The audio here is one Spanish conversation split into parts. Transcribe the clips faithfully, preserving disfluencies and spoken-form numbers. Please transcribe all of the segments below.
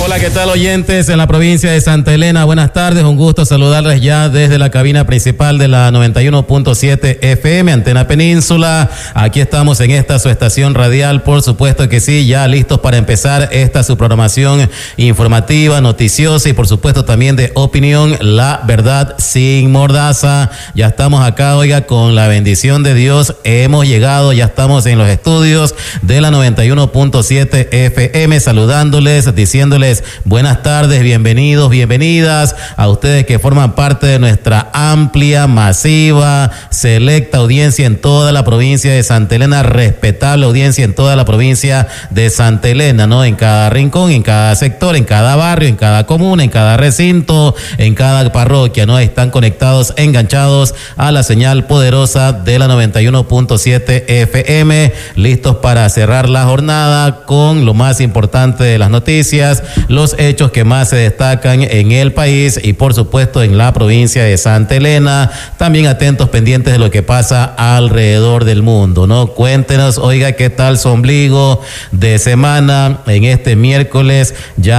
Hola, ¿qué tal, oyentes en la provincia de Santa Elena? Buenas tardes, un gusto saludarles ya desde la cabina principal de la noventa y uno punto siete F M, Antena Península. Aquí estamos en esta su estación radial, por supuesto que sí, ya listos para empezar esta su programación informativa, noticiosa y por supuesto también de opinión, La Verdad Sin Mordaza. Ya estamos acá, oiga, con la bendición de Dios, hemos llegado, ya estamos en los estudios de la noventa y uno punto siete F M, saludándoles, diciéndoles buenas tardes, bienvenidos, bienvenidas a ustedes que forman parte de nuestra amplia, masiva, selecta audiencia en toda la provincia de Santa Elena, respetable audiencia en toda la provincia de Santa Elena, ¿no? En cada rincón, en cada sector, en cada barrio, en cada comuna, en cada recinto, en cada parroquia, ¿no? Están conectados, enganchados a la señal poderosa de la noventa y uno punto siete F M, listos para cerrar la jornada con lo más importante de las noticias, los hechos que más se destacan en el país y por supuesto en la provincia de Santa Elena, también atentos, pendientes de lo que pasa alrededor del mundo, ¿no? Cuéntenos, oiga, qué tal su ombligo de semana en este miércoles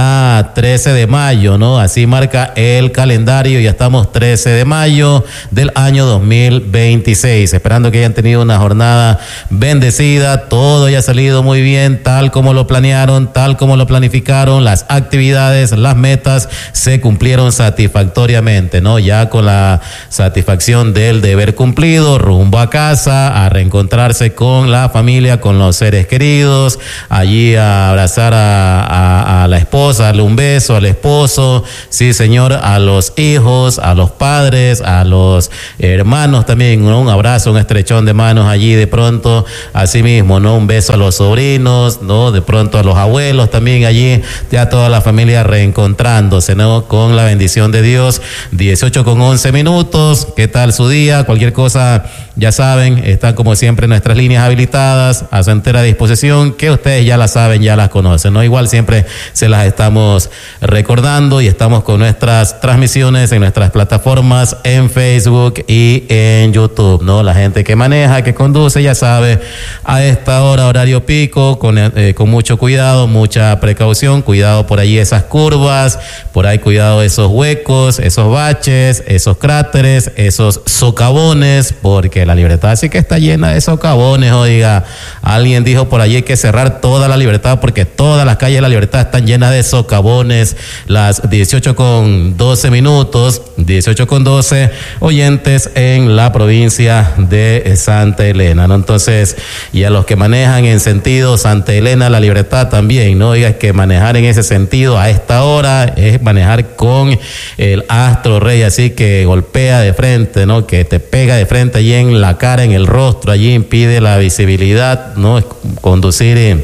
ya trece de mayo, ¿no? Así marca el calendario, ya estamos trece de mayo del año dos mil veintiséis, esperando que hayan tenido una jornada bendecida, todo haya salido muy bien, tal como lo planearon, tal como lo planificaron, las actividades, las metas se cumplieron satisfactoriamente, ¿no? Ya con la satisfacción del deber cumplido, rumbo a casa, a reencontrarse con la familia, con los seres queridos, allí a abrazar a, a, a la esposa, darle un beso al esposo, sí señor, a los hijos, a los padres, a los hermanos también, ¿no? Un abrazo, un estrechón de manos allí de pronto, así mismo, ¿no? Un beso a los sobrinos, ¿no? De pronto a los abuelos también allí, ya toda la familia reencontrándose, ¿no? Con la bendición de Dios. Dieciocho con once minutos, ¿qué tal su día? Cualquier cosa, ya saben, están como siempre nuestras líneas habilitadas a su entera disposición, que ustedes ya las saben, ya las conocen, ¿no? Igual siempre se las estamos recordando y estamos con nuestras transmisiones en nuestras plataformas en Facebook y en YouTube, ¿no? La gente que maneja, que conduce, ya sabe, a esta hora, horario pico, con, eh, con mucho cuidado, mucha precaución, cuidado por ahí esas curvas, por ahí cuidado esos huecos, esos baches, esos cráteres, esos socavones, porque la Libertad sí que está llena de socavones, oiga. Alguien dijo por allí que cerrar toda la Libertad porque todas las calles de la Libertad están llenas de socavones. Las dieciocho con doce minutos, dieciocho con doce, oyentes en la provincia de Santa Elena, ¿no? Entonces, y a los que manejan en sentido Santa Elena, la Libertad también, ¿no? Oiga, que manejar en ese sentido a esta hora es manejar con el astro rey, así que golpea de frente, ¿no? Que te pega de frente allí en la cara, en el rostro, allí impide la visibilidad, ¿no? Conducir en,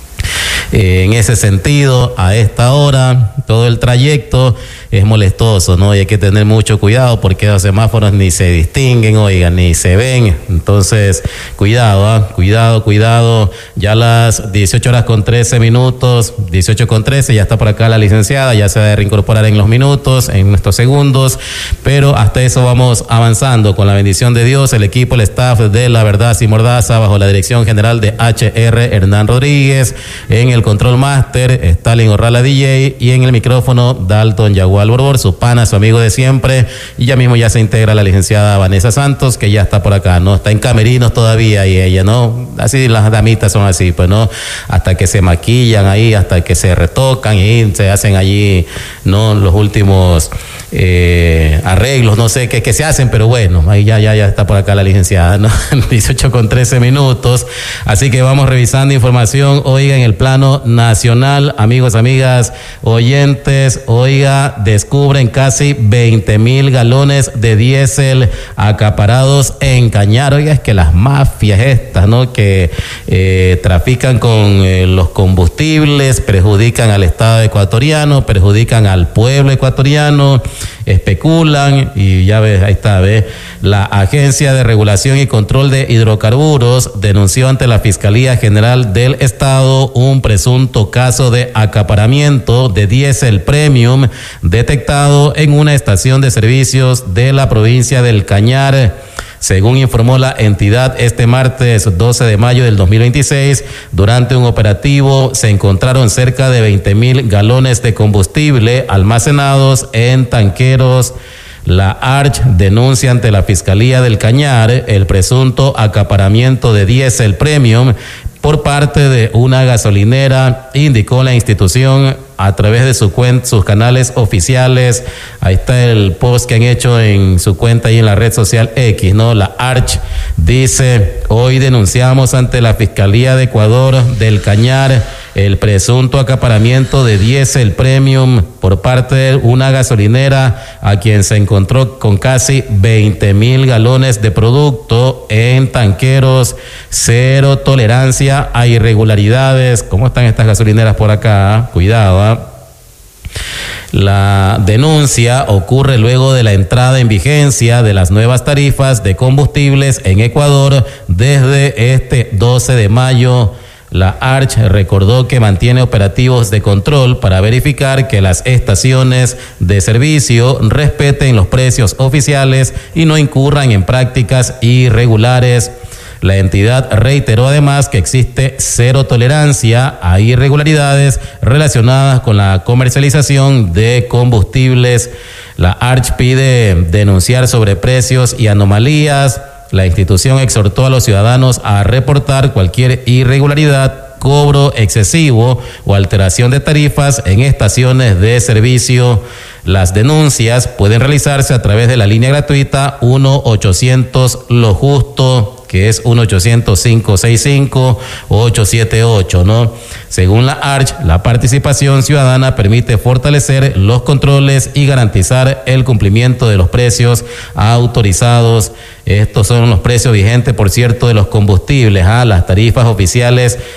en ese sentido a esta hora, todo el trayecto es molestoso, ¿no? Y hay que tener mucho cuidado porque los semáforos ni se distinguen, oigan, ni se ven. Entonces, cuidado, ¿eh? cuidado, cuidado. Ya las dieciocho horas con trece minutos, dieciocho con trece, ya está por acá la licenciada, ya se va a reincorporar en los minutos, en nuestros segundos, pero hasta eso vamos avanzando con la bendición de Dios, el equipo, el staff de La Verdad Sin Mordaza, bajo la dirección general de H R Hernán Rodríguez, en el control máster, Stalin Orrala D J, y en el micrófono, Dalton Yagual Borbor, su pana, su amigo de siempre, y ya mismo ya se integra la licenciada Vanessa Santos, que ya está por acá, ¿no? Está en camerinos todavía y ella, ¿no? Así las damitas son así, pues, ¿no? Hasta que se maquillan ahí, hasta que se retocan y se hacen allí, ¿no? Los últimos eh, arreglos, no sé qué, qué se hacen, pero bueno, ahí ya, ya, ya está por acá la licenciada, ¿no? dieciocho con trece minutos, así que vamos revisando información, oiga, en el plano nacional, amigos, amigas, oyentes, oiga, descubren casi veinte mil galones de diésel acaparados en Cañar. Oiga, es que las mafias estas, ¿no? Que eh, trafican con eh, los combustibles, perjudican al Estado ecuatoriano, perjudican al pueblo ecuatoriano, especulan y ya ves, ahí está, ¿ves? La Agencia de Regulación y Control de Hidrocarburos denunció ante la Fiscalía General del Estado un presunto caso de acaparamiento de diésel premium detectado en una estación de servicios de la provincia del Cañar. Según informó la entidad, este martes doce de mayo del dos mil veintiséis, durante un operativo se encontraron cerca de veinte mil galones de combustible almacenados en tanqueros. La Arch denuncia ante la Fiscalía del Cañar el presunto acaparamiento de diésel premium por parte de una gasolinera, indicó la institución a través de su cuenta, sus canales oficiales. Ahí está el post que han hecho en su cuenta y en la red social X, ¿no? La Arch dice: hoy denunciamos ante la Fiscalía de Ecuador del Cañar el presunto acaparamiento de diésel premium por parte de una gasolinera a quien se encontró con casi veinte mil galones de producto en tanqueros. Cero tolerancia a irregularidades. ¿Cómo están estas gasolineras por acá? Cuidado, ¿eh? La denuncia ocurre luego de la entrada en vigencia de las nuevas tarifas de combustibles en Ecuador desde este doce de mayo. La Arch recordó que mantiene operativos de control para verificar que las estaciones de servicio respeten los precios oficiales y no incurran en prácticas irregulares. La entidad reiteró además que existe cero tolerancia a irregularidades relacionadas con la comercialización de combustibles. La Arch pide denunciar sobreprecios y anomalías. La institución exhortó a los ciudadanos a reportar cualquier irregularidad, cobro excesivo o alteración de tarifas en estaciones de servicio. Las denuncias pueden realizarse a través de la línea gratuita uno ochocientos Lo Justo, que es uno ochocientos, cinco seis cinco, ocho siete ocho, ¿no? Según la Arch, la participación ciudadana permite fortalecer los controles y garantizar el cumplimiento de los precios autorizados. Estos son los precios vigentes, por cierto, de los combustibles. ¿ah? Las tarifas oficiales